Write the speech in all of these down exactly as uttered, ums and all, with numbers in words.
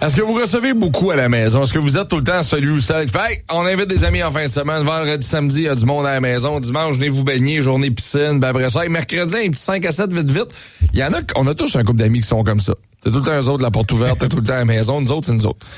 Est-ce que vous recevez beaucoup à la maison? Est-ce que vous êtes tout le temps celui ou celle qui fait hey, on invite des amis en fin de semaine, vendredi, samedi, il y a du monde à la maison, dimanche, venez vous baigner, journée piscine, ben après ça, hey, mercredi, un petit cinq à sept, vite, vite. Il y en a, on a tous un couple d'amis qui sont comme ça. C'est tout le temps eux autres, la porte ouverte, t'es tout le temps à la maison, nous autres, c'est nous autres.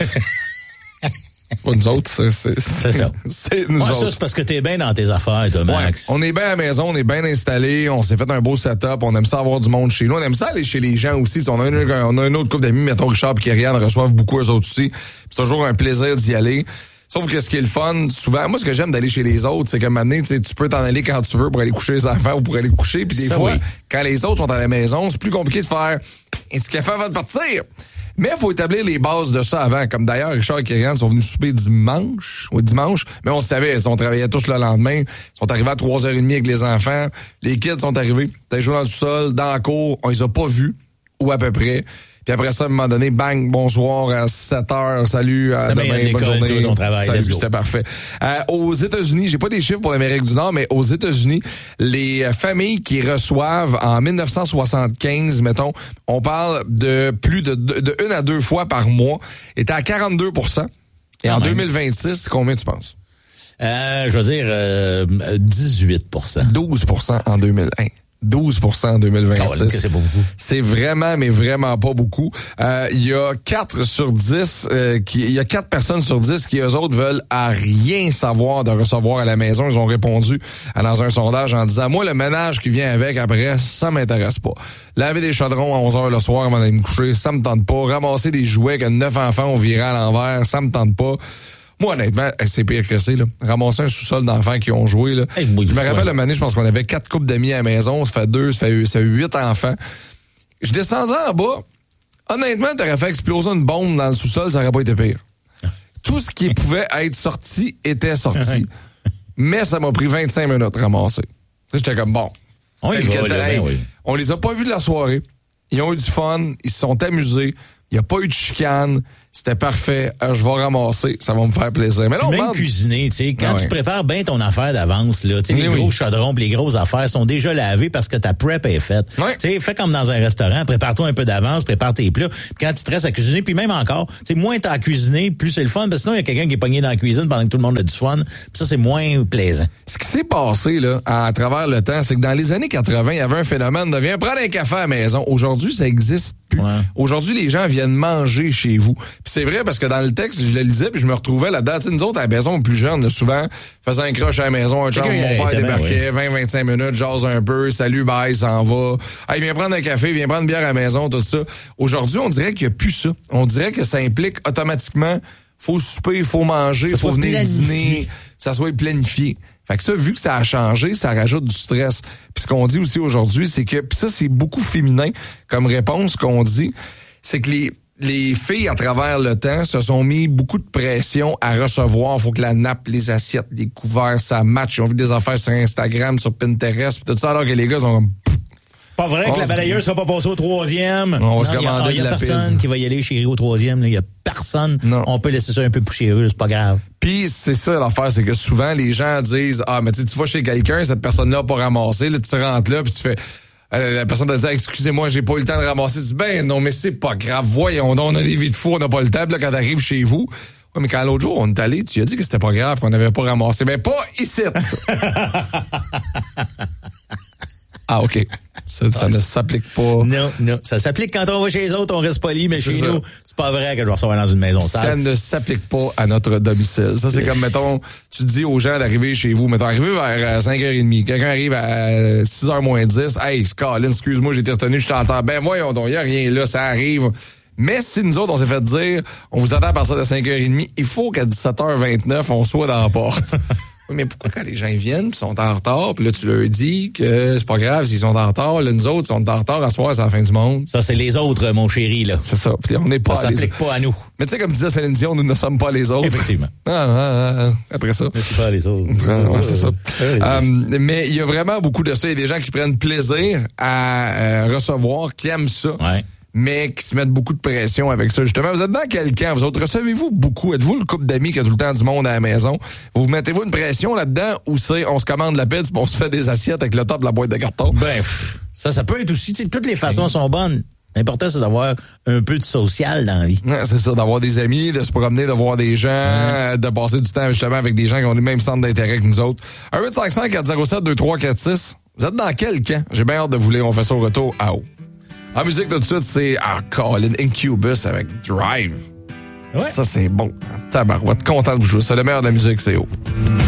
Pas nous autres, c'est, c'est, c'est ça. C'est nous ouais, autres. Ça, c'est parce que t'es bien dans tes affaires, toi, Max. Ouais, on est bien à la maison, on est bien installé, on s'est fait un beau setup, on aime ça avoir du monde chez nous, on aime ça aller chez les gens aussi. On a un, on a un autre couple d'amis, mettons Richard et Kyrian, reçoivent beaucoup eux autres aussi. C'est toujours un plaisir d'y aller. Sauf que ce qui est le fun, souvent, moi, ce que j'aime d'aller chez les autres, c'est qu'à un moment donné, tu peux t'en aller quand tu veux pour aller coucher les enfants ou pour aller coucher. Puis des ça, fois, oui. Quand les autres sont à la maison, c'est plus compliqué de faire un petit café avant de partir. Mais il faut établir les bases de ça avant. Comme d'ailleurs, Richard et Kyrian sont venus souper dimanche, ou dimanche, mais on savait, on travaillait tous le lendemain. Ils sont arrivés à trois heures trente avec les enfants. Les kids sont arrivés, t'as joué dans le sol, dans la cour, on les a pas vus, ou à peu près. Puis après ça, à un moment donné, bang, bonsoir, à sept heures, salut, à demain, demain bonne journée. Ton travail, salut, c'était parfait. Euh, aux États-Unis, j'ai pas des chiffres pour l'Amérique du Nord, mais aux États-Unis, les familles qui reçoivent en dix-neuf cent soixante-quinze, mettons, on parle de plus de, de, de une à deux fois par mois, étaient à quarante-deux pour cent. Et ah en même. deux mille vingt-six, combien tu penses? Euh, je veux dire, euh, dix-huit pour cent. douze pour cent en deux mille un. douze pour cent en deux mille vingt-six. Oh, c'est pas beaucoup. C'est vraiment, mais vraiment pas beaucoup. Euh, il y a quatre sur dix, euh, qui, il y a quatre personnes sur dix qui, eux autres, veulent à rien savoir de recevoir à la maison. Ils ont répondu à, dans un sondage en disant, moi, le ménage qui vient avec après, ça m'intéresse pas. Laver des chaudrons à onze heures le soir avant d'aller me coucher, ça me tente pas. Ramasser des jouets que neuf enfants ont viré à l'envers, ça me tente pas. Moi, honnêtement, c'est pire que c'est, là. Ramasser un sous-sol d'enfants qui ont joué, là. Hey, je me rappelle, le matin, je pense qu'on avait quatre couples d'amis à la maison. Ça fait deux, ça fait, ça fait huit enfants. Je descendais en bas. Honnêtement, t'aurais fait exploser une bombe dans le sous-sol, ça aurait pas été pire. Tout ce qui pouvait être sorti était sorti. Mais ça m'a pris vingt-cinq minutes à ramasser. J'étais comme, bon. On, y va, là, hey, oui. On les a pas vus de la soirée. Ils ont eu du fun. Ils se sont amusés. Il n'y a pas eu de chicane. C'était parfait. Euh, je vais ramasser. Ça va me faire plaisir. Mais là, on même parle... cuisiner, tu sais, quand ah ouais. tu prépares bien ton affaire d'avance, là, tu sais, les oui, gros oui. chaudrons pis les grosses affaires sont déjà lavés parce que ta prep est faite. Ouais. Tu sais, fais comme dans un restaurant, prépare-toi un peu d'avance, prépare tes plats. Puis quand tu te restes à cuisiner, puis même encore, tu sais, moins t'as à cuisiner, plus c'est le fun, parce que sinon, il y a quelqu'un qui est pogné dans la cuisine pendant que tout le monde a du fun. Puis ça, c'est moins plaisant. Ce qui s'est passé, là, à travers le temps, c'est que dans les années quatre-vingts, il y avait un phénomène de viens prendre un café à la maison. Aujourd'hui, ça existe plus. Ouais. Aujourd'hui, les gens viennent manger chez vous. Puis c'est vrai parce que dans le texte, je le lisais puis je me retrouvais là-dedans. Tu sais, nous autres, à la maison, plus jeunes, là, souvent, faisaient un croche à la maison, un char, mon père débarquait, oui. vingt à vingt-cinq minutes, jase un peu, salut, bye, s'en va. Hey, viens prendre un café, viens prendre une bière à la maison, tout ça. Aujourd'hui, on dirait qu'il n'y a plus ça. On dirait que ça implique automatiquement, faut souper, faut manger, ça faut venir planifié. Dîner, ça soit planifié. Fait que ça, vu que ça a changé, ça rajoute du stress. Puis ce qu'on dit aussi aujourd'hui, c'est que, puis ça, c'est beaucoup féminin comme réponse qu'on dit, c'est que les les filles, à travers le temps, se sont mis beaucoup de pression à recevoir. Faut que la nappe, les assiettes, les couverts, ça match. Ils ont vu des affaires sur Instagram, sur Pinterest, pis tout ça, alors que les gars sont comme... Pas vrai que la balayeuse sera pas passée au troisième. On va non, se commander Il y a, de la personne pizza. qui va y aller chérie au troisième. Il y a personne. Non. On peut laisser ça un peu poussiéreux, c'est pas grave. Puis c'est ça l'affaire, c'est que souvent les gens disent ah mais tu vas chez quelqu'un, cette personne-là n'a pas ramassé, là tu rentres là puis tu fais euh, la personne te dit excusez-moi j'ai pas eu le temps de ramasser. Tu dis ben non mais c'est pas grave, voyons donc on a des vies de fou, on n'a pas le temps. Puis là quand t'arrives chez vous, ouais mais quand l'autre jour on est allé, tu as dit que c'était pas grave qu'on n'avait pas ramassé, mais pas ici. Ah, OK. Ça, ça ne s'applique pas. Non, non. Ça s'applique quand on va chez les autres, on reste poli, mais c'est chez ça. nous, c'est pas vrai que je vais recevoir dans une maison sale. Ça ne s'applique pas à notre domicile. Ça, c'est comme, mettons, tu dis aux gens d'arriver chez vous. Mettons, arriver vers cinq heures trente. Quelqu'un arrive à six heures moins dix. Hey, Colin, excuse-moi, j'ai été retenu, je t'entends. Ben, voyons donc, il n'y a rien là, ça arrive. Mais si nous autres, on s'est fait dire, on vous attend à partir de cinq heures trente, il faut qu'à dix-sept heures vingt-neuf, on soit dans la porte. Mais pourquoi quand les gens viennent pis sont en retard, puis là tu leur dis que c'est pas grave s'ils sont en retard, là nous autres sont en retard à soir, c'est la fin du monde. Ça c'est les autres mon chéri là. C'est ça. Puis on n'est pas ça s'applique les... pas à nous. Mais tu sais comme disait Céline Dion, nous ne sommes pas les autres. Effectivement. Ah, ah, ah, après ça. Mais c'est pas les autres. Ah, ouais, c'est ça. um, mais il y a vraiment beaucoup de ça, il y a des gens qui prennent plaisir à euh, recevoir, qui aiment ça. Ouais. Mais qui se mettent beaucoup de pression avec ça. Justement, vous êtes dans quel camp, vous autres? Recevez-vous beaucoup? Êtes-vous le couple d'amis qui a tout le temps du monde à la maison? Vous mettez-vous une pression là-dedans ou c'est on se commande la pizza, on se fait des assiettes avec le top de la boîte de carton? Ben, ça, ça peut être aussi, toutes les façons sont bonnes. L'important, c'est d'avoir un peu de social dans la vie. Ouais, c'est ça, d'avoir des amis, de se promener, de voir des gens, ouais. de passer du temps justement avec des gens qui ont les mêmes centres d'intérêt que nous autres. un huit cinq cinq quatre zéro sept deux trois quatre six. Vous êtes dans quel camp? J'ai bien hâte de vous lire. On fait ça au retour à haut. En musique, tout de suite, c'est ah, Colin Incubus avec Drive. Ouais. Ça, c'est bon. Tabarouette, content de vous jouer. C'est le meilleur de la musique, c'est haut.